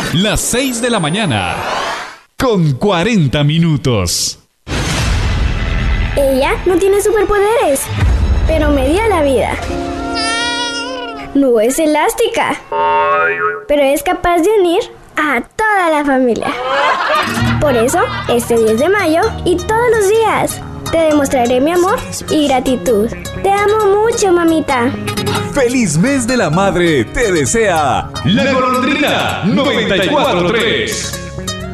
Las 6 de la mañana, con 40 minutos. Ella no tiene superpoderes, pero me dio la vida. No es elástica, pero es capaz de unir a toda la familia. Por eso, este 10 de mayo y todos los días, te demostraré mi amor y gratitud. Te amo mucho, mamita. ¡Feliz mes de la madre! Te desea La Golondrina 94.3.